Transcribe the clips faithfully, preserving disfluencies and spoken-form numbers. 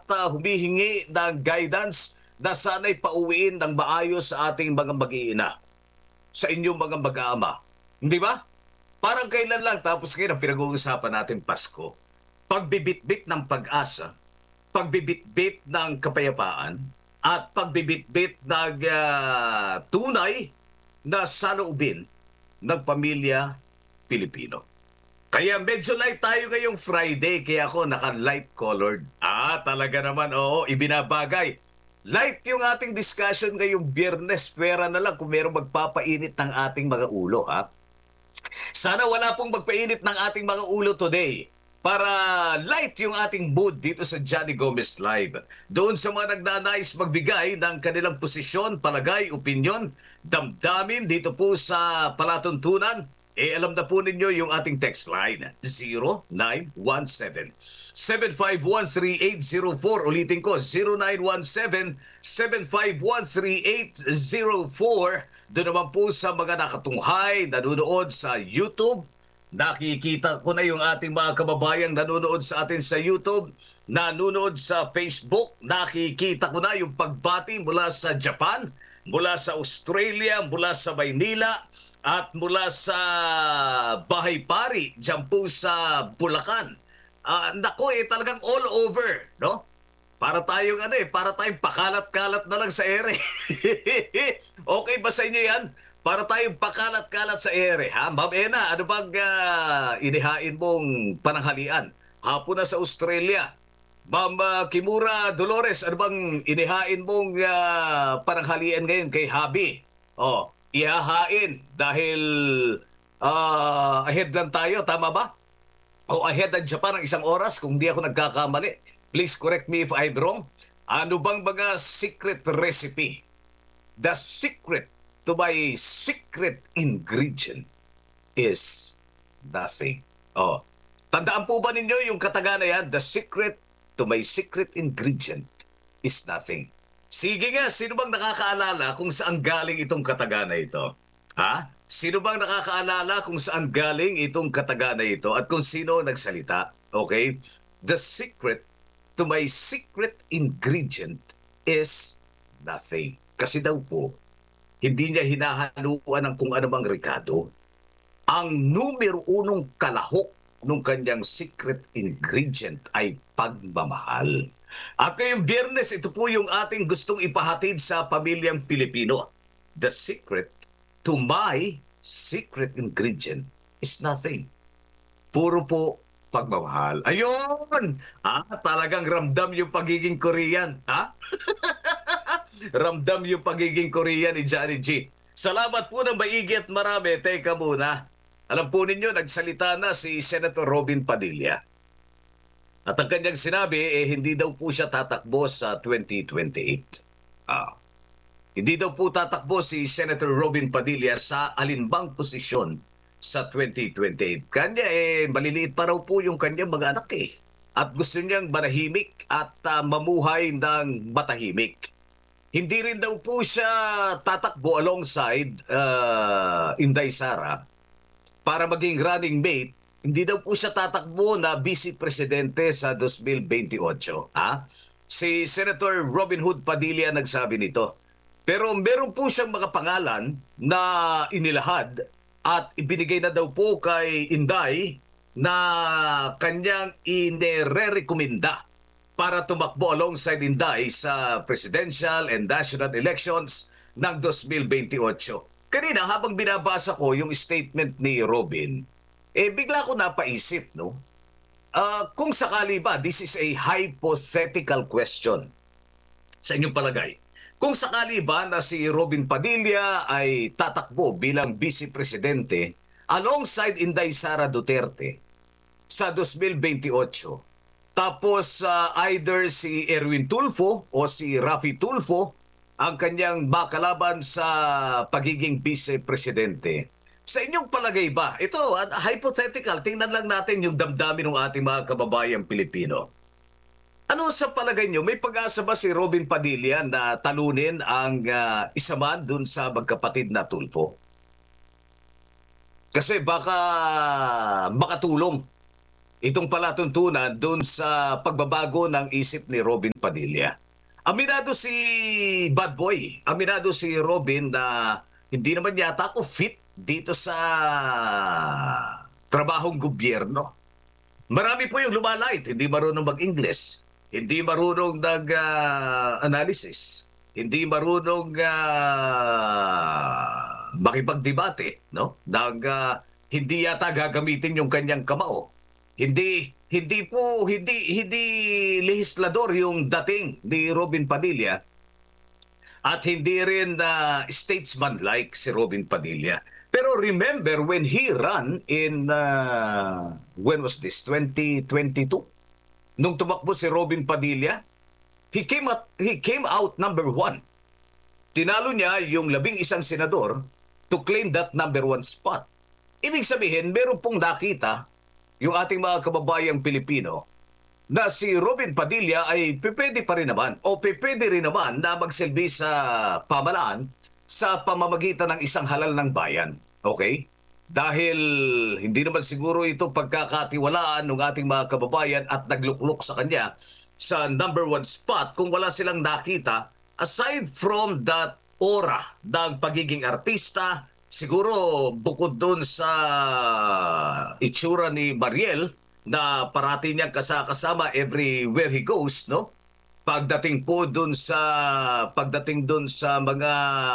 at uh, humihingi ng guidance na sana'y pauwiin ng maayos sa ating mga mag-iina, sa inyong mga mag-aama. Hindi ba? Parang kailan lang tapos ngayon ang pinag-uusapan natin Pasko. Pagbibitbit ng pag-asa, pagbibitbit ng kapayapaan, at pagbibitbit ng uh, tunay na saloobin ng pamilya Pilipino. Kaya medyo light tayo ngayong Friday, kaya ako naka-light colored. Ah, talaga naman, oo, ibinabagay. Light yung ating discussion ngayong Biyernes, pwera na lang kung merong magpapainit ng ating mga ulo, ha? Sana wala pong magpainit ng ating mga ulo today para light yung ating mood dito sa Johnny Gomez Live. Doon sa mga nagnanais magbigay ng kanilang posisyon, palagay, opinyon, damdamin dito po sa palatuntunan, eh alam na po ninyo yung ating text line, zero nine one seven, seven five one, three eight zero four. Ulitin ko, zero nine one seven, seven five one, three eight zero four. Doon naman po sa mga nakatunghay, nanonood sa YouTube. Nakikita ko na yung ating mga kababayang nanonood sa atin sa YouTube, nanonood sa Facebook. Nakikita ko na yung pagbati mula sa Japan, mula sa Australia, mula sa Maynila, at mula sa Bahay Pari, dyan po sa Bulacan. Uh, nako eh, talagang all over, no? Para tayong ano eh, para tayong pakalat-kalat na lang sa ere. Okay ba sa inyo yan? Para tayong pakalat-kalat sa ere, ha? Ma'am Ena, ano bang uh, inihain mong pananghalian? Hapon na sa Australia. Ma'am uh, Kimura Dolores, ano bang inihain mong uh, pananghalian ngayon kay Habi? Oh, ihahain dahil uh, ahead lang tayo, tama ba? O ahead ang Japan ng isang oras kung di ako nagkakamali. Please correct me if I'm wrong. Ano bang mga secret recipe? The secret to my secret ingredient is nothing. Oh, tandaan po ba ninyo yung kataga na yan? The secret to my secret ingredient is nothing. Sige nga, sino bang nakakaalala kung saan galing itong kataga na ito? Ha? Sino bang nakakaalala kung saan galing itong kataga na ito at kung sino nagsalita? Okay? The secret to my secret ingredient is nothing. Kasi daw po, hindi niya hinahaluan ng kung anumang rekado. Ang numero unong kalahok ng kanyang secret ingredient ay pagmamahal. At ngayong Biyernes, ito po yung ating gustong ipahatid sa pamilyang Pilipino. The secret to my secret ingredient is nothing. Puro po pagmamahal. Ayun! Ah, talagang ramdam yung pagiging Korean. Ha? Ramdam yung pagiging Korean ni Johnny G. Salamat po ng maigi at marami. Teka muna. Alam po ninyo, nagsalita na si Senator Robin Padilla. At ang kanyang sinabi, eh, hindi daw po siya tatakbo sa twenty twenty-eight. Ah, hindi daw po tatakbo si Senator Robin Padilla sa alinbang posisyon sa twenty twenty-eight. Kanya, eh, maliliit pa raw po yung kanyang mga anak eh. At gusto niyang manahimik at uh, mamuhay ng matahimik. Hindi rin daw po siya tatakbo alongside uh, Inday Sara para maging running mate. Hindi daw po siya tatakbo na Vice Presidente sa twenty twenty-eight. Ha? Si Senator Robin Hood Padilla nagsabi nito. Pero meron po siyang mga pangalan na inilahad at ibinigay na daw po kay Inday na kanyang inirerekomenda para tumakbo alongside Inday sa presidential and national elections ng twenty twenty-eight. Kanina habang binabasa ko yung statement ni Robin, eh bigla ko napaisip, no? Uh, kung sakali ba, this is a hypothetical question sa inyong palagay. Kung sakali ba na si Robin Padilla ay tatakbo bilang Vice Presidente alongside Inday Sara Duterte sa twenty twenty-eight, tapos uh, either si Erwin Tulfo o si Raffy Tulfo ang kanyang makalaban sa pagiging Vice Presidente, sa inyong palagay ba, ito, uh, hypothetical, tingnan lang natin yung damdamin ng ating mga kababayang Pilipino. Ano sa palagay nyo, may pag-asa ba si Robin Padilla na talunin ang uh, isa man dun sa magkapatid na Tulfo? Kasi baka makatulong itong palatuntunan doon sa pagbabago ng isip ni Robin Padilla. Aminado si Bad Boy, aminado si Robin na hindi naman yata ako fit dito sa trabahong gobyerno. Marami po yung lumalait, hindi marunong mag-English, hindi marunong nag-analysis, hindi marunong uh, makipagdebate, no? Nag, uh, hindi yata gagamitin yung kanyang kamao. Hindi hindi po hindi hindi legislador yung dating ni Robin Padilla at hindi rin uh, statesman like si Robin Padilla. Pero remember when he ran in uh, when was this twenty twenty-two, nung tumakbo si Robin Padilla, he came out he came out number one. Tinalo niya yung labing isang senador to claim that number one spot. Ibig sabihin, meron pong nakita yung ating mga kababayang Pilipino na si Robin Padilla ay pipwede pa rin naman o pipwede rin naman na magsilbi sa pamalaan sa pamamagitan ng isang halal ng bayan. Okay? Dahil hindi naman siguro ito pagkakatiwalaan ng ating mga kababayan at nagluklok sa kanya sa number one spot kung wala silang nakita aside from that aura ng pagiging artista. Siguro bukod doon sa itsura ni Mariel na parati niyang kasakasama everywhere he goes, no? Pagdating po doon sa pagdating doon sa mga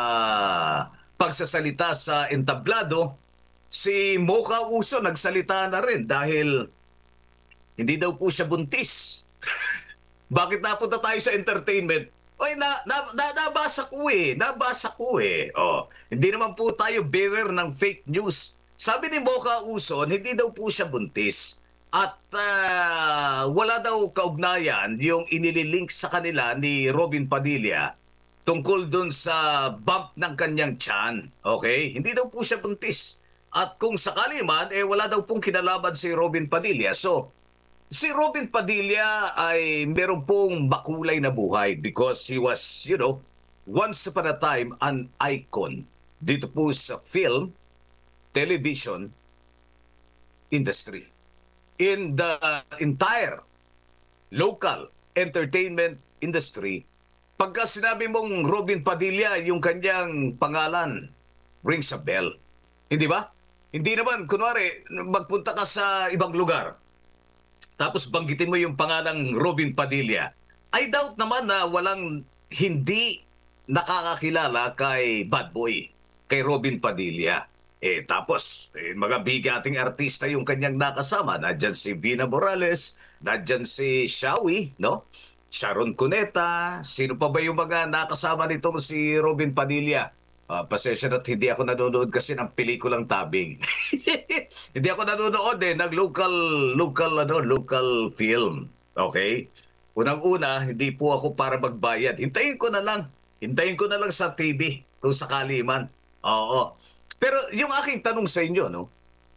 pagsasalita sa entablado, si Mocha Uso nagsalita na rin dahil hindi daw po siya buntis. Bakit napunta tayo sa entertainment? Oy, na, na, na, nabasa ko eh. Nabasa ko eh. Oh, hindi naman po tayo bearer ng fake news. Sabi ni Mocha Uson, hindi daw po siya buntis. At uh, wala daw kaugnayan yung inililink sa kanila ni Robin Padilla tungkol dun sa bump ng kanyang tiyan. Okay? Hindi daw po siya buntis. At kung sakali man, eh wala daw pong kinalaman si Robin Padilla. So, si Robin Padilla ay meron pong makulay na buhay because he was, you know, once upon a time an icon dito po sa film, television industry. In the entire local entertainment industry, pagka sinabi mong Robin Padilla, yung kanyang pangalan rings a bell. Hindi ba? Hindi naman, kunwari, magpunta ka sa ibang lugar, tapos banggitin mo yung pangalang Robin Padilla, I doubt naman na walang hindi nakakakilala kay Bad Boy, kay Robin Padilla. Eh tapos, eh, mga bigating artista yung kanyang nakasama. Nandyan si Vina Morales, nandyan si Shawi, no? Sharon Cuneta, sino pa ba yung mga nakasama nitong si Robin Padilla? Uh, pasensya na't hindi ako nanonood kasi ng pelikulang Tabing. Hindi ako nanonood eh ng local local ano local film. Okay? Unang-una, hindi po ako para magbayad. Hintayin ko na lang. Hintayin ko na lang sa T V kung sakali man. Oo. Pero yung aking tanong sa inyo, no?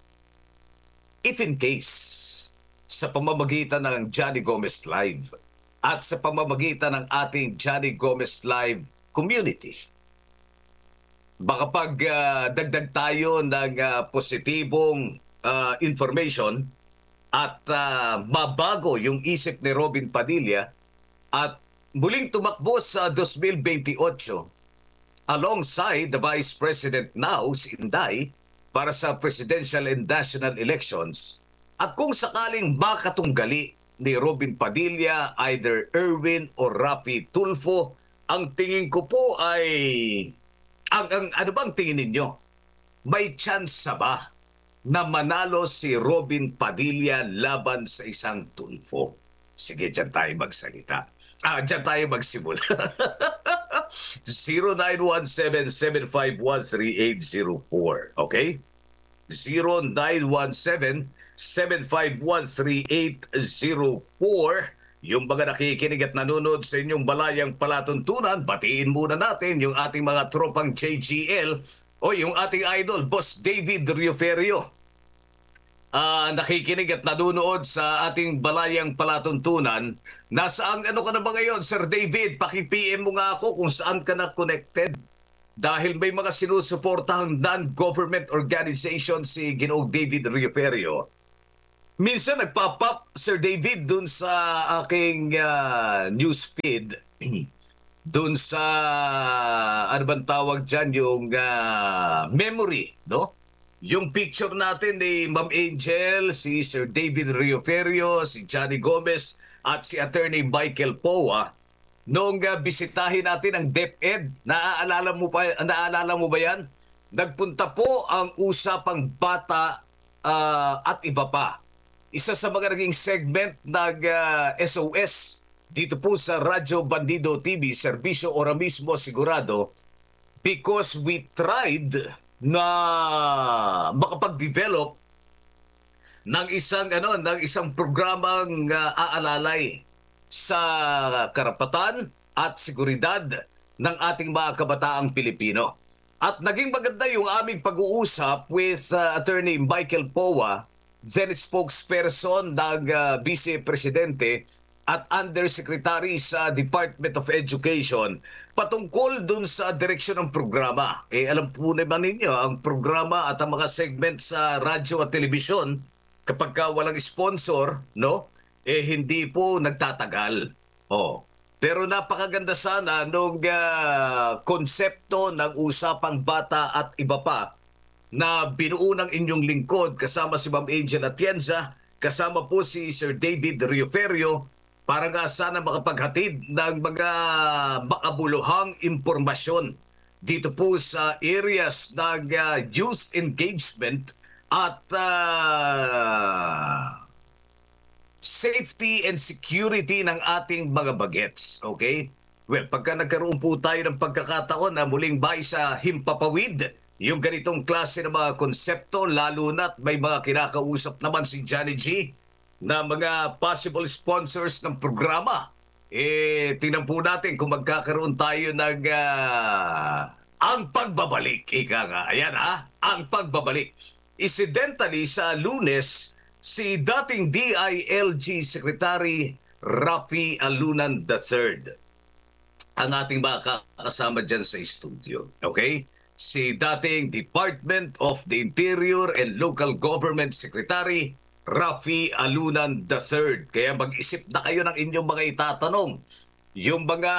If in case sa pamamagitan ng Johnny Gomez Live at sa pamamagitan ng ating Johnny Gomez Live community, baka pag uh, dagdag tayo ng uh, positibong uh, information at uh, mabago yung isip ni Robin Padilla at muling tumakbo sa twenty twenty-eight alongside the Vice President now, si Inday, para sa presidential and national elections, at kung sakaling makatunggali ni Robin Padilla either Erwin or Raffy Tulfo, ang tingin ko po ay Ang, ang, ano bang tingin ninyo? May chance ba na manalo si Robin Padilla laban sa isang Tulfo? Sige, dyan tayo magsalita. Ah, dyan tayo magsimula. zero nine one seven, seven five one, three eight zero four. Okay? zero nine one seven, seven five one, three eight zero four. Yung mga nakikinig at nanonood sa inyong balayang palatuntunan, batiin muna natin yung ating mga tropang J G L o yung ating idol, Boss David Rioferio. Uh, nakikinig at nanonood sa ating balayang palatuntunan. Nasaan ano ka na ba ngayon, Sir David? Paki-P M mo nga ako kung saan ka na connected. Dahil may mga sinusuportahang non-government organization si Ginoong David Rioferio. Minsan nagpa-pop, Sir David, dun sa aking ah, newsfeed, dun sa, ano bang tawag dyan, yung ah, memory, no? Yung picture natin ni Ma'am Angel, si Sir David Rioferio, si Johnny Gomez, at si Attorney Michael Poa, noong ah, bisitahin natin ang DepEd. Naaalala mo pa, naaalala mo ba yan? Nagpunta po ang usapang bata ah, at iba pa. Isa sa mga naging segment ng ah, S O S dito po sa Radyo Bandido T V, serbisyo ora mismo sigurado, because we tried na makapag-develop ng isang ano ng isang programang ah, aalalay sa karapatan at seguridad ng ating mga kabataang Pilipino. At naging maganda yung aming pag-uusap with uh, Attorney Michael Poa, then spokesperson ng uh, Vice Presidente at Undersecretary sa Department of Education, patungkol dun sa direksyon ng programa. Eh alam po naman ninyo, ang programa at ang mga segment sa radyo at telebisyon, kapag ka walang sponsor, no, eh hindi po nagtatagal. Oh. Pero napakaganda sana nung ah, konsepto ng usapang bata at iba pa na binuo ng inyong lingkod kasama si Ma'am Angel Atienza, kasama po si Sir David Rioferio, para nga sana makapaghatid ng mga makabuluhang impormasyon dito po sa areas ng ah, youth engagement at ah, safety and security ng ating mga bagets. Okay? Well, pagka nagkaroon po tayo ng pagkakataon na muling bay sa himpapawid, yung ganitong klase ng mga konsepto, lalo na't may mga kinakausap naman si Johnny G na mga possible sponsors ng programa. Eh, tingnan po natin kung magkakaroon tayo ng ah, ang pagbabalik. Ika nga, ayan ha, ang pagbabalik. Incidentally, sa Lunes, si dating D I L G Secretary Rafi Alunan the third ang ating mga kasama dyan sa studio. Okay? Si dating Department of the Interior and Local Government Secretary Rafi Alunan the third. Kaya mag-isip na kayo ng inyong mga itatanong. Yung mga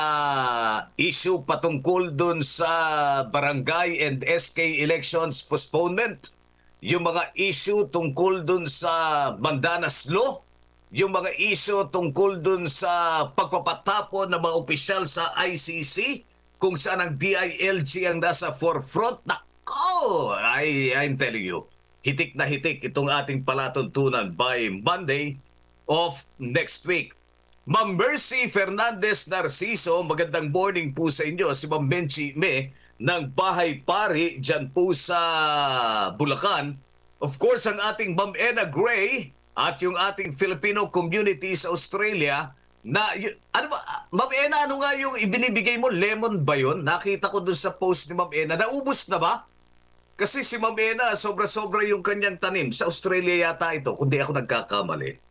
issue patungkol dun sa barangay and S K elections postponement, yung mga issue tungkol dun sa Mandanas Law, yung mga issue tungkol dun sa pagpapatapon ng mga opisyal sa I C C, kung saan ang D I L G ang nasa forefront. Nako! I, I'm telling you, hitik na hitik itong ating palatuntunan by Monday of next week. Ma'am Mercy Fernandez Narciso, magandang morning po sa inyo. Si Ma'am Menchi Me ng Bahay Pari dyan po sa Bulacan. Of course, ang ating Ma'am Ena Gray at yung ating Filipino community sa Australia na, y- ano ba, Ma'am Ena, ano nga yung ibinibigay mo? Lemon ba yun? Nakita ko dun sa post ni Ma'am Ena. Naubos na ba? Kasi si Ma'am Ena, sobra-sobra yung kanyang tanim. Sa Australia yata ito, kundi ako nagkakamali.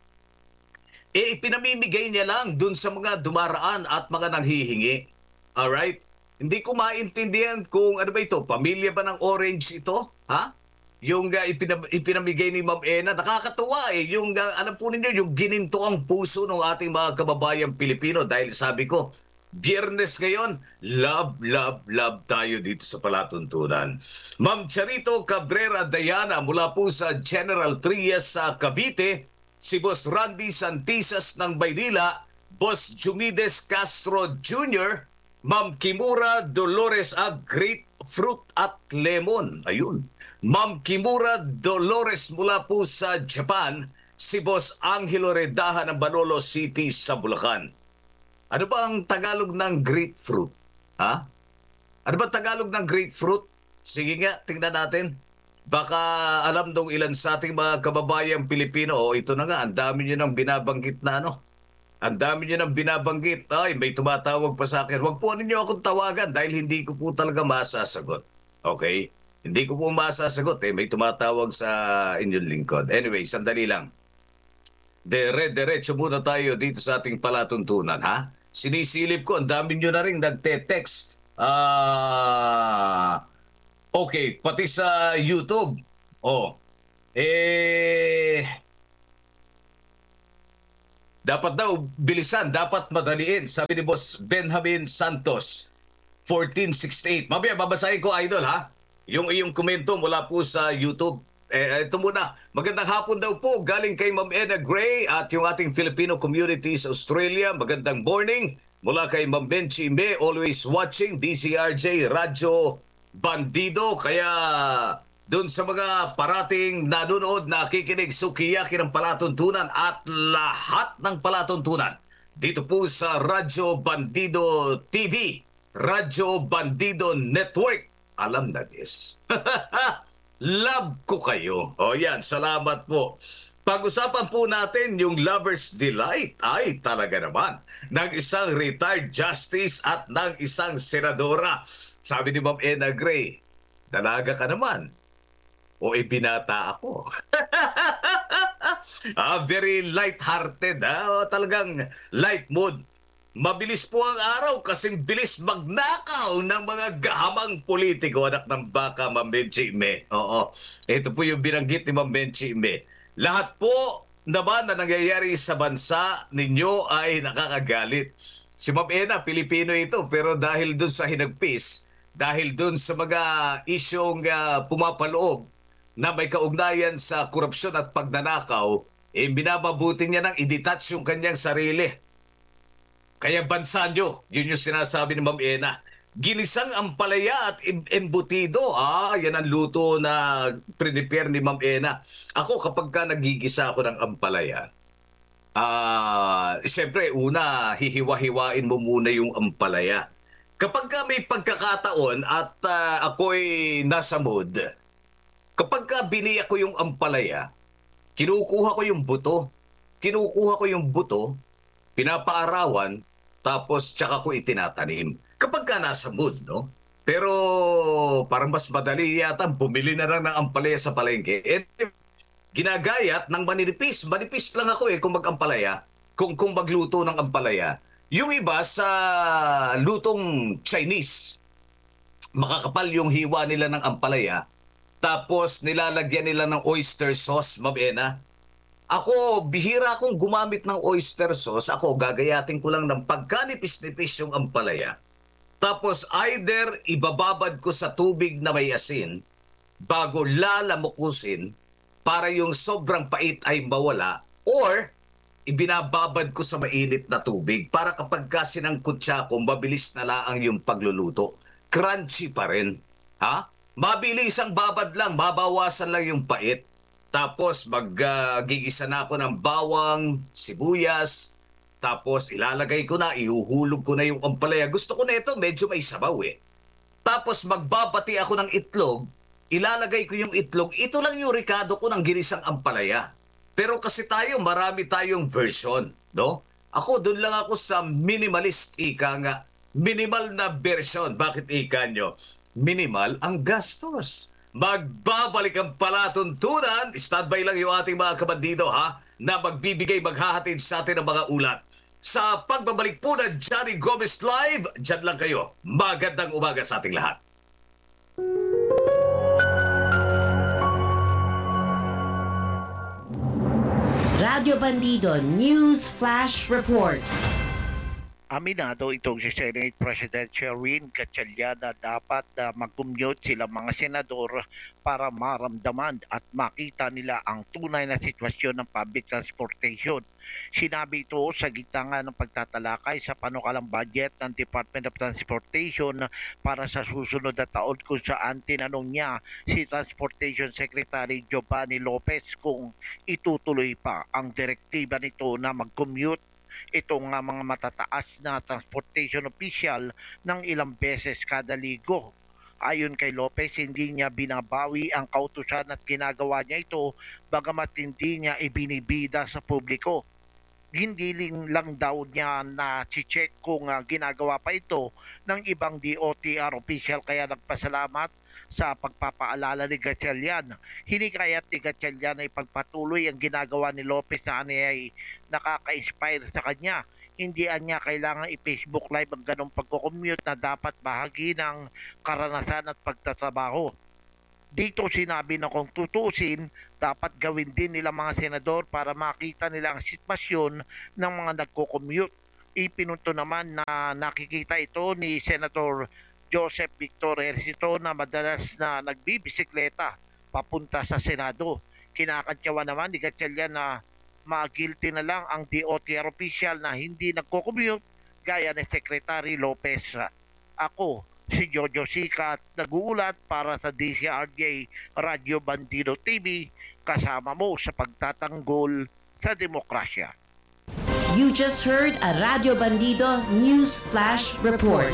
Eh, ipinamimigay niya lang dun sa mga dumaraan at mga nanghihingi. Alright? Hindi ko maintindihan kung ano ba ito, pamilya ba ng orange ito? Ha? Yung uh, ipinam- ipinamigay ni Ma'am Ena, nakakatuwa eh. Yung, uh, alam po ninyo, yung gininto ang puso ng ating mga kababayang Pilipino. Dahil sabi ko, Biyernes ngayon, love, love, love tayo dito sa palatuntunan. Ma'am Charito Cabrera Dayana mula po sa General Trias sa Cavite, si Boss Randy Santisas ng Baydila, Boss Jumides Castro Junior, Ma'am Kimura Dolores Ag Grapefruit at Lemon. Ayun. Ma'am Kimura Dolores mula po sa Japan, si Boss Angelo Redaha ng Banolo City sa Bulacan. Ano ba ang Tagalog ng grapefruit? Ha? Ano ba Tagalog ng grapefruit? Sige nga, tingnan natin. Baka alam dong ilan sa ating mga kababayang Pilipino. O ito na nga, ang dami nyo nang binabanggit na ano. Ang dami nyo nang binabanggit. Ay, may tumatawag pa sa akin. Huwag po ninyo akong tawagan dahil hindi ko po talaga masasagot. Okay? Hindi ko po masasagot eh. May tumatawag sa inyong lingkod. Anyway, sandali lang. Dire-diretso muna tayo dito sa ating palatuntunan, ha? Sinisilip ko, ang dami nyo na rin nagte-text. Ah... Okay, pati sa YouTube. Oh. Eh Dapat daw bilisan, dapat madaliin, sabi ni Boss Benjamin Santos, fourteen sixty-eight. Mamaya babasahin ko, Idol, ha? Yung iyong komento mula po sa YouTube. Eh, ito muna. Magandang hapon daw po. Galing kay Ma'am Ena Gray at yung ating Filipino community sa Australia. Magandang morning. Mula kay Ma'am Benchi Imbe, always watching D C R J Radyo Bandido. Kaya doon sa mga parating nanonood, nakikinig, sukiyakin ng palatuntunan at lahat ng palatuntunan. Dito po sa Radyo Bandido T V, Radyo Bandido Network. Alam na this. Love ko kayo. O yan, salamat po. Pag-usapan po natin yung Lover's Delight. Ay, talaga naman. Ng isang retired justice at ng isang senadora. Sabi ni Ma'am Ena Gray, dalaga ka naman. O ibinata ako. ah, very light-hearted. Ah. Talagang light mood. Mabilis po ang araw kasing bilis magnakaw ng mga gahamang politiko, anak ng baka, Ma'am Benchi Ime. Oo. Ito po yung binanggit ni Ma'am Benchi Ime. Lahat po naman na nangyayari sa bansa ninyo ay nakakagalit. Si Ma'am Ena, Pilipino ito, pero dahil dun sa hinagpis, dahil dun sa mga isyong uh, pumapaloob na may kaugnayan sa korupsyon at pagnanakaw, eh binababuti niya nang i-detach yung kanyang sarili. Kaya bansa nyo, yun yung sinasabi ni Ma'am Ena. Ginisang ampalaya at embutido. Ah, yan ang luto na prepare ni Ma'am Ena. Ako kapag ka nagigisa ako ng ampalaya, ah, siyempre una, hihiwa-hiwain mo muna yung ampalaya. Kapag ka may pagkakataon at uh, ako'y nasa mood, kapag ka bili ako yung ampalaya, kinukuha ko yung buto. Kinukuha ko yung buto, pinapaarawan, tapos tsaka ko itinatanim. Kapag ka nasa mood, no? Pero parang mas madali yata bumili na lang ng ampalaya sa palengke. Eh, ginagayat ng manipis. Manipis lang ako eh kung mag-ampalaya, kung, kung magluto ng ampalaya. Yung iba sa lutong Chinese, makakapal yung hiwa nila ng ampalaya, tapos nilalagyan nila ng oyster sauce, Ma'am Ena. Ako, bihira akong gumamit ng oyster sauce. Ako, gagayatin ko lang ng pagkanipis-nipis yung ampalaya. Tapos either ibababad ko sa tubig na may asin bago lalamukusin para yung sobrang pait ay mawala, or ibinababad ko sa mainit na tubig para kapag kasi ng kutsa ko, mabilis na laang yung pagluluto. Crunchy pa rin. Ha? Mabilis ang babad lang, mabawasan lang yung pait. Tapos mag-gigisa uh, na ako ng bawang, sibuyas, tapos ilalagay ko na, ihuhulog ko na yung ampalaya. Gusto ko na ito, medyo may sabaw eh. Tapos magbabati ako ng itlog, ilalagay ko yung itlog. Ito lang yung rikado ko ng ginisang ampalaya. Pero kasi tayo, marami tayong version, no? Ako, doon lang ako sa minimalist, ika nga. Minimal na version. Bakit ika nyo? Minimal ang gastos. Magbabalik ang palatuntunan. Standby lang yung ating mga kabandido, ha? Na magbibigay, maghahatid sa atin ng mga ulat. Sa pagbabalik po ng Johnny Gomez Live, dyan lang kayo. Magandang umaga sa ating lahat. Radyo Bandido News Flash Report. Aminado itong si Senate President Sherwin Gatchalian na dapat na mag-commute sila mga senador para maramdaman at makita nila ang tunay na sitwasyon ng public transportation. Sinabi ito sa gitna nga ng pagtatalakay sa panukalang budget ng Department of Transportation para sa susunod na taon, kung saan tinanong niya si Transportation Secretary Giovanni Lopez kung itutuloy pa ang direktiba nito na mag-commute itong uh, mga matataas na transportation official ng ilang beses kada linggo. Ayon kay Lopez, hindi niya binabawi ang kautusan at ginagawa niya ito bagamat hindi niya ibinibida sa publiko. Hindi lang daw niya na check kung uh, ginagawa pa ito ng ibang D O T R official, kaya nagpasalamat sa pagpapaalala ni Gatchalian. Hinikayat ni Gatchalian ay pagpatuloy ang ginagawa ni Lopez na ay nakaka-inspire sa kanya. Hindi niya kailangan i-Facebook live ang ganong pagkukommute na dapat bahagi ng karanasan at pagtatrabaho. Dito sinabi na kung tutusin, dapat gawin din nila mga senador para makita nila ang sitwasyon ng mga nagko-commute. Ipinunto naman na nakikita ito ni Senator Joseph Victor Ejercito na madalas na nagbibisikleta papunta sa Senado. Kinakantyawan naman ni Gatchalian na ma-guilty na lang ang D O T R official na hindi nagko-commute gaya ni Secretary Lopez. Ako, si Jojo Sikat, nag-uulat para sa D C R J Radyo Bandido T V, kasama mo sa pagtatanggol sa demokrasya. You just heard a Radio Bandido News Flash Report.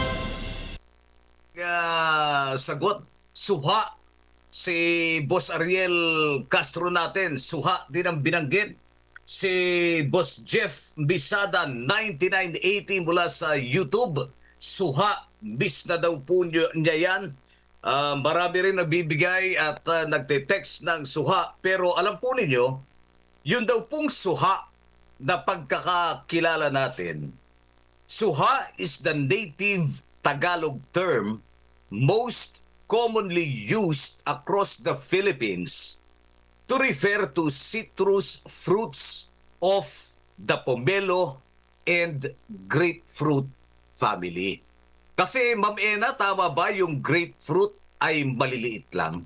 Uh, sagot, suha. Si Boss Ariel Castro natin, suha din ang binanggit. Si Boss Jeff Bisada, ninety-nine eighty mula sa YouTube, suha. Bis na daw po niya yan. Uh, marami rin nagbibigay at uh, nagte-text ng suha. Pero alam po ninyo, yun daw pong suha na pagkakakilala natin. Suha is the native Tagalog term most commonly used across the Philippines to refer to citrus fruits of the pomelo and grapefruit family. Kasi Ma'am Ena, tama ba yung grapefruit ay maliliit lang?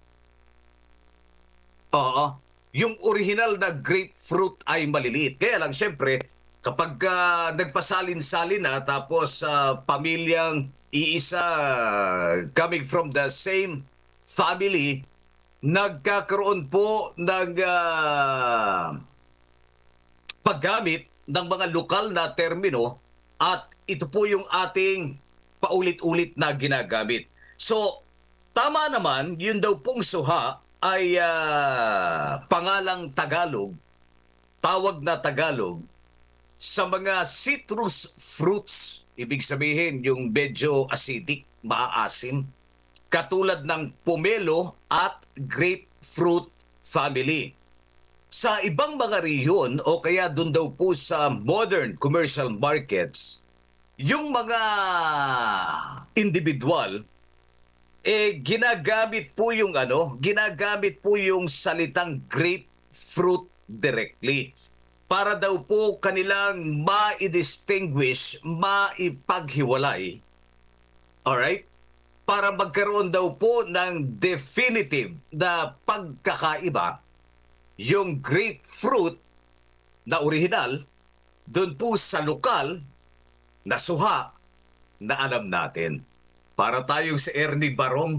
Oo. Yung original na grapefruit ay maliliit. Kaya lang siyempre, kapag uh, nagpasalin-salin na tapos sa uh, pamilyang iisa coming from the same family, nagkakaroon po ng uh, paggamit ng mga lokal na termino at ito po yung ating paulit-ulit na ginagamit. So, tama naman, yun daw pong suha ay uh, pangalang Tagalog, tawag na Tagalog, sa mga citrus fruits, ibig sabihin yung medyo acidic, maaasim, katulad ng pomelo at grapefruit family. Sa ibang mga rehiyon o kaya doon daw po sa modern commercial markets, yung mga individual, eh ginagamit po yung ano, ginagamit po yung salitang grapefruit directly. Para daw po kanilang ma-distinguish, maipaghiwalay. Alright? Para magkaroon daw po ng definitive na pagkakaiba, yung grapefruit na original, doon po sa lokal na suha na alam natin. Para tayong si Ernie Barong.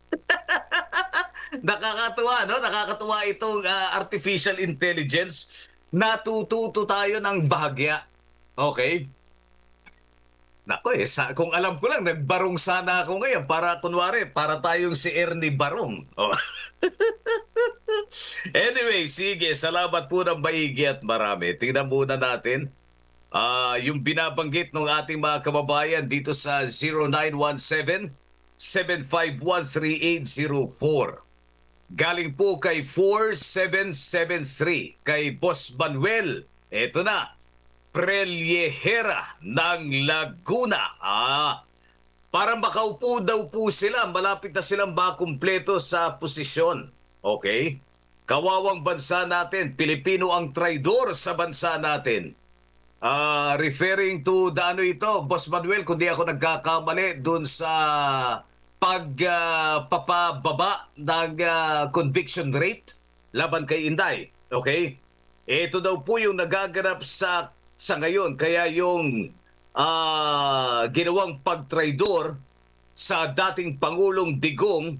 Nakakatuwa, no? Nakakatuwa itong uh, artificial intelligence. Natututo tayo ng bahagya. Okay? Nako eh, sa, kung alam ko lang, nagbarong sana ako ngayon para kunwari, para tayong si Ernie Barong. Oh. Anyway, sige, salamat po ng maigi at marami. Tingnan muna natin uh, yung binabanggit ng ating mga kababayan dito sa zero nine one seven, seven five one, three eight zero four. Galing po kay four seven seven three, kay Boss Manuel. Eto na, Prelyehera ng Laguna. Ah, para makaupo daw po sila, malapit na silang makumpleto sa posisyon. Okay? Kawawang bansa natin, Pilipino ang traidor sa bansa natin. Uh, referring to the ano ito, Boss Manuel, kung di ako nagkakamali, dun sa pagpapababa uh, ng uh, conviction rate laban kay Inday. Okay? Ito daw po yung nagaganap sa, sa ngayon. Kaya yung uh, ginawang pagtraidor sa dating Pangulong Digong,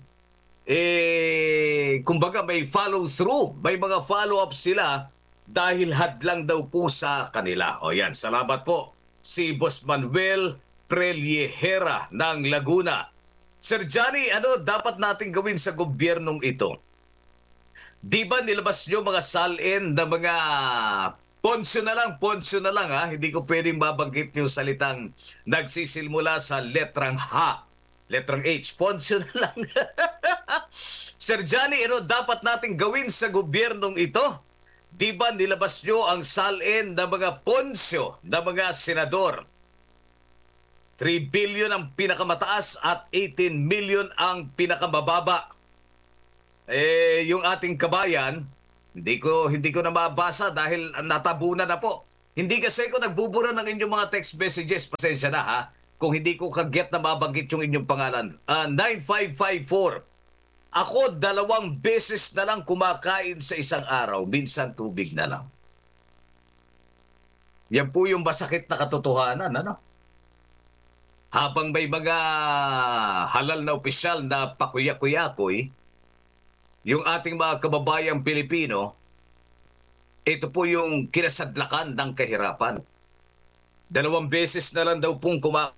eh, kumbaga may follow through, may mga follow up sila dahil hadlang daw po sa kanila. O yan, salamat po si Boss Manuel Prelyehera ng Laguna. Sir Johnny, ano dapat natin gawin sa gobyernong ito? Di ba nilabas nyo mga salin na mga ponsyo na lang, ponsyo na lang ha? Hindi ko pwedeng mabanggit yung salitang nagsisilmula sa letrang H. Letrang H, ponsyo na lang. Sir Johnny, ano dapat natin gawin sa gobyernong ito? Di ba nilabas nyo ang salin na mga ponsyo na mga senador? three billion ang pinakamataas at eighteen million ang pinakamababa. Eh, yung ating kabayan, hindi ko hindi ko na mabasa dahil natabunan na po. Hindi kasi ko nagbubura ng inyong mga text messages. Pasensya na ha. Kung hindi ko kaget na mabanggit yung inyong pangalan. Ah, nine five five four. Ako dalawang beses na lang kumakain sa isang araw. Minsan tubig na lang. Yan po yung masakit na katotohanan. Ano? Habang may mga halal na opisyal na pakuya-kuyakoy, yung ating mga kababayang Pilipino, ito po yung kinasadlakan ng kahirapan. Dalawang beses na lang daw pong kuma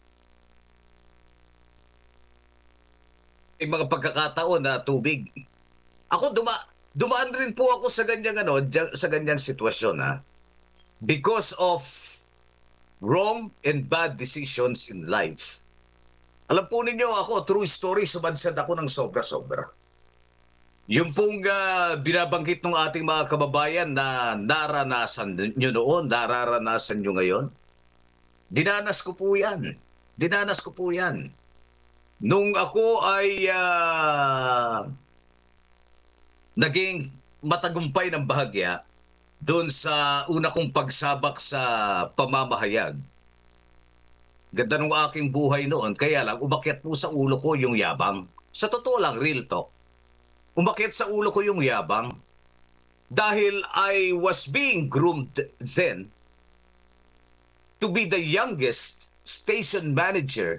may mga pagkakataon na tubig. Ako duma dumaan rin po ako sa ganyang ano, dyan- sa ganyang sitwasyon ha. Because of wrong and bad decisions in life. Alam po ninyo ako, true story, sumadsad ako ng sobra-sobra. Yung pong ah, binabanggit ng ating mga kababayan na naranasan nyo noon, nararanasan nyo ngayon, dinanas ko po yan. Dinanas ko po yan. Nung ako ay ah, naging matagumpay ng bahagya doon sa una kong pagsabak sa pamamahayag. Ganda ng aking buhay noon, kaya lang umakyat po sa ulo ko yung yabang. Sa totoo lang, real talk. Umakyat sa ulo ko yung yabang dahil I was being groomed then to be the youngest station manager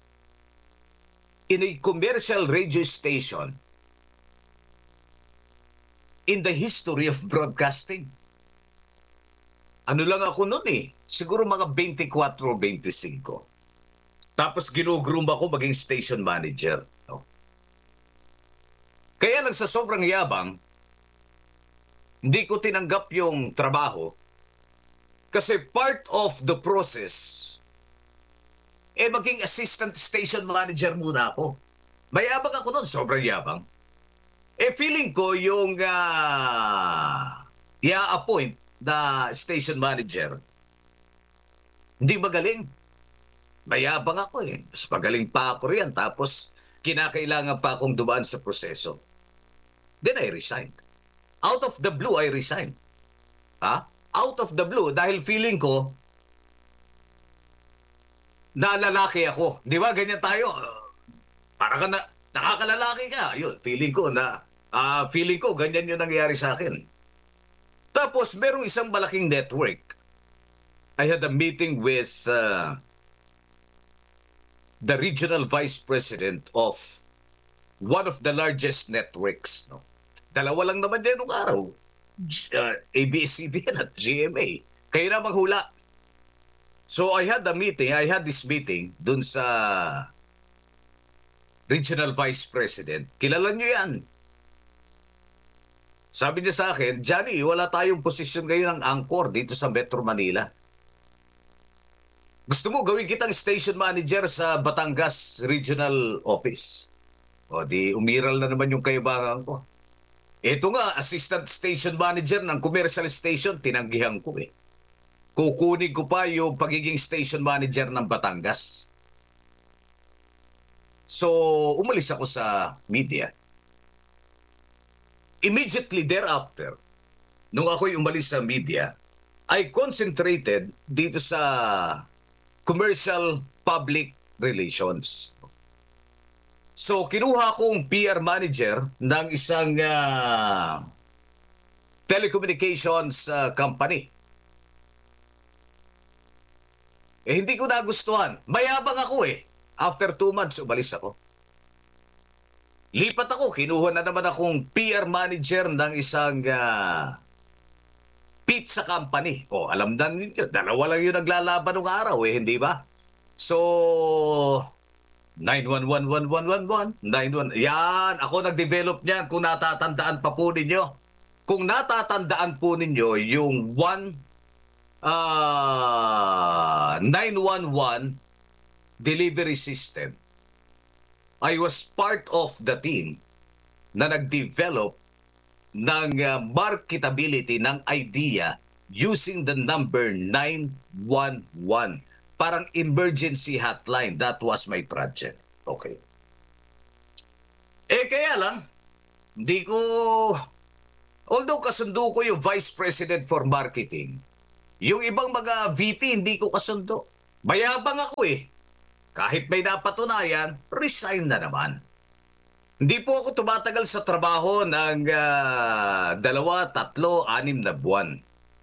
in a commercial radio station in the history of broadcasting. Ano lang ako noon eh, siguro mga twenty-four o twenty-five. Tapos ginugroom ako maging station manager. No? Kaya lang sa sobrang yabang, hindi ko tinanggap yung trabaho kasi part of the process, eh maging assistant station manager muna ako. Mayabang ako noon, sobrang yabang. Eh feeling ko yung uh, i-appoint na station manager, hindi magaling. Mayabang ako eh. Mas magaling pa ako riyan. Tapos kinakailangan pa akong dumaan sa proseso. Then I resigned. Out of the blue, I resigned. Ha? Out of the blue dahil feeling ko na lalaki ako. Di ba? Ganyan tayo. Para ka na, nakakalalaki ka. Yun, feeling ko na, uh, feeling ko, ganyan yung nangyayari sa akin. Tapos, merong isang malaking network. I had a meeting with uh, the regional vice president of one of the largest networks. No? Dalawa lang naman din nung araw. G- uh, A B S C B N at G M A. Kayo na maghula. So I had a meeting, I had this meeting dun sa regional vice president. Kilala nyo yan. Sabi niya sa akin, Johnny, wala tayong posisyon ngayon ng angkor dito sa Metro Manila. Gusto mo gawin kitang station manager sa Batangas Regional Office? O di umiral na naman yung kayabangan ko. Ito nga, assistant station manager ng commercial station, tinanggihan ko eh. Kukunin ko pa yung pagiging station manager ng Batangas. So, umalis ako sa media. Immediately thereafter, nung ako'y umalis sa media, I concentrated dito sa commercial public relations. So, kinuha kong P R manager ng isang uh, telecommunications uh, company. Eh, hindi ko nagustuhan. Mayabang ako eh. After two months, umalis ako. Lipat ako, kinuha na naman akong P R manager ng isang uh, pizza company. O, alam na ninyo, dalawa lang yung naglalaban ng araw eh, hindi ba? So, nine one one one one one one, nine one, yan, ako nag-develop niyan kung natatandaan pa po ninyo. Kung natatandaan po ninyo yung one, uh, nine one one delivery system, I was part of the team na nag-develop ng uh, marketability ng idea using the number nine one one. Parang emergency hotline. That was my project. Okay. Eh kaya lang, Hindi ko, although kasundo ko yung Vice President for Marketing, yung ibang mga V P hindi ko kasundo. Mayabang ako eh. Kahit may napatunayan, resign na naman. Hindi po ako tumatagal sa trabaho ng ah, dalawa, tatlo, anim na buwan.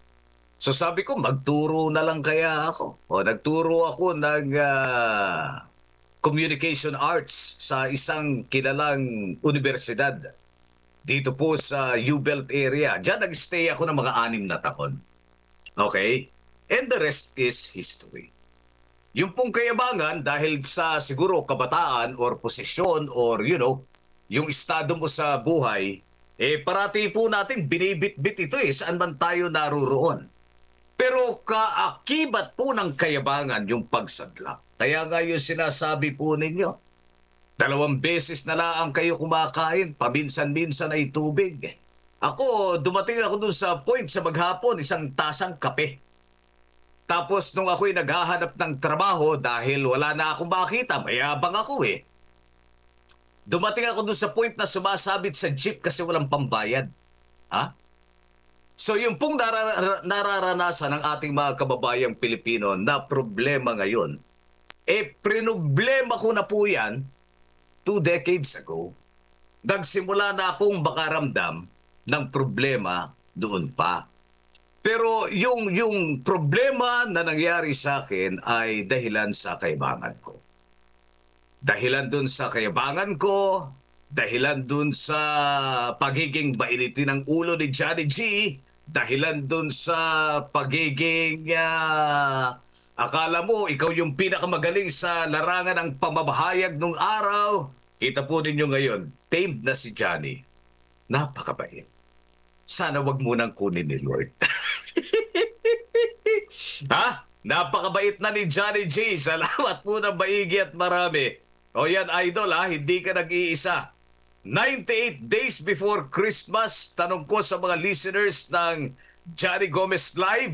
So sabi ko, magturo na lang kaya ako. O nagturo ako ng ah, communication arts sa isang kilalang universidad dito po sa U-Belt area. Diyan nag-stay ako ng mga anim na taon. Okay? And the rest is history. Yung pong kayabangan dahil sa siguro kabataan or posisyon or you know, yung estado mo sa buhay, eh parati po natin binibit-bit ito eh, saan man tayo naruroon. Pero kaakibat po ng kayabangan yung pagsadlak. Kaya nga yung sinasabi po ninyo, dalawang beses na lang kayo kumakain, paminsan-minsan ay tubig. Ako, dumating ako dun sa point sa maghapon, isang tasang kape. Tapos nung ako'y naghahanap ng trabaho dahil wala na akong makita, mayabang ako eh. Dumating ako dun sa point na sumasabit sa jeep kasi walang pambayad. Ha? So yung pong narara- nararanasan ng ating mga kababayang Pilipino na problema ngayon, eh prinoblema ko na po yan two decades ago. Nagsimula na akong makaramdam ng problema doon pa. Pero yung, yung problema na nangyari sa akin ay dahilan sa kayabangan ko. Dahilan dun sa kayabangan ko, dahilan dun sa pagiging bainitin ng ulo ni Johnny G, dahilan dun sa pagiging uh, akala mo ikaw yung pinakamagaling sa larangan ng pamamahayag nung araw. Kita po ninyo ngayon, tamed na si Johnny. Napakabait. Sana wag munang kunin ni Lord. Ha? Napakabait na ni Johnny G. Salamat po ng maigi at marami. O yan, idol ha, hindi ka nag-iisa. ninety-eight days before Christmas, tanong ko sa mga listeners ng Johnny Gomez Live,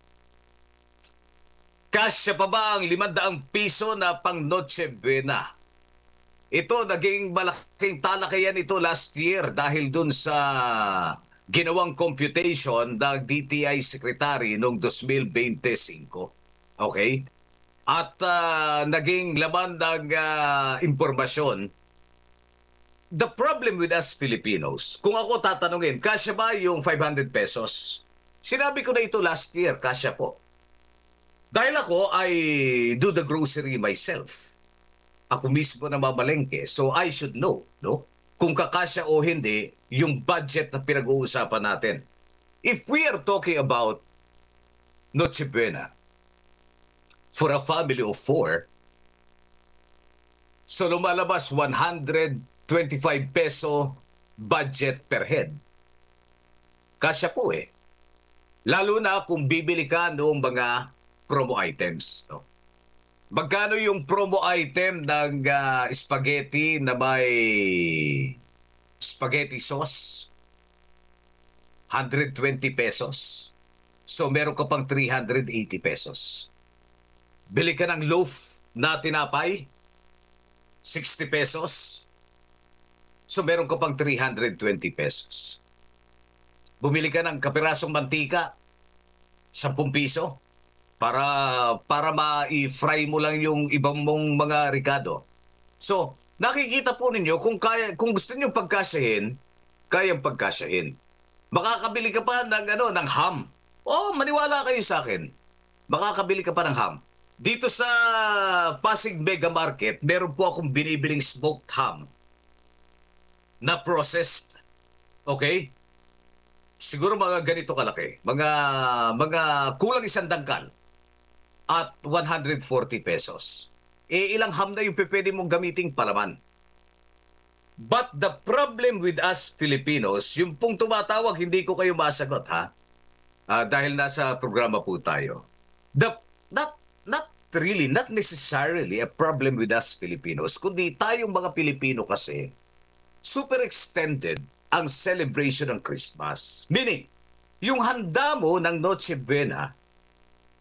kasya pa ba ang limandang piso na pang Noche Buena? Ito, naging malaking talakayan ito last year dahil dun sa ginawang computation ng D T I Secretary noong twenty twenty-five. Okay? At uh, naging laman ng uh, impormasyon. The problem with us Filipinos, kung ako tatanungin, kasya ba yung five hundred pesos? Sinabi ko na ito last year, kasya po. Dahil ako I do the grocery myself. Ako mismo na mamalengke, so I should know, no? Kung kakasya o hindi, yung budget na pinag-uusapan natin. If we are talking about Noche Buena, for a family of four, so lumalabas one hundred twenty-five peso budget per head. Kasya po eh. Lalo na kung bibili ka noong mga promo items. No? Magkano yung promo item ng uh, spaghetti na may spaghetti sauce? one hundred twenty pesos. So meron ka pang three hundred eighty pesos. Bili ka ng loaf na tinapay, sixty pesos. So meron ka pang three hundred twenty pesos. Bumili ka ng kapirasong mantika, ten piso, para para ma-fry mo lang yung ibang mong mga ricado. So, nakikita po ninyo kung kaya kung gusto niyo pagkasyahin, kayang pagkasyahin. Makakabili ka pa ng ano, ng ham. Oh, maniwala kayo sa akin. Makakabili ka pa ng ham. Dito sa Pasig Mega Market, meron po akong binibiling smoked ham na processed. Okay? Siguro mga ganito kalaki. Mga mga kulang isang dangkal at one hundred forty pesos. E ilang ham na yung pwede mong gamiting palaman. But the problem with us Filipinos, yung pong tumatawag, hindi ko kayo masagot ha. Uh, dahil nasa programa po tayo. The, not, not really, not necessarily a problem with us Filipinos, kundi tayong mga Pilipino kasi, super extended ang celebration ng Christmas. Meaning, yung handa mo ng Noche Buena,